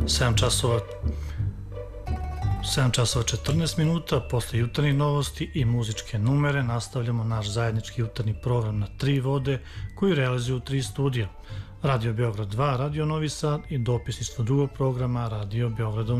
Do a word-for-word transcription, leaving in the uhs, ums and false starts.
sedam časova sedam časova četrnaest minuta, posle jutarnjih novosti i muzičke numere nastavljamo naš zajednički jutarnji program na tri vode koji realizuju tri studija. Radio Beograd dva, Radio Novi Sad i dopisništvo drugog programa Radio Beograda u